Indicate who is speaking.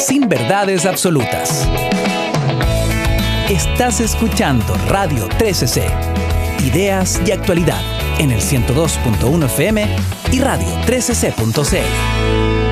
Speaker 1: sin verdades absolutas. Estás escuchando Radio 13C. Ideas y actualidad en el 102.1 FM y radio 13c.cl.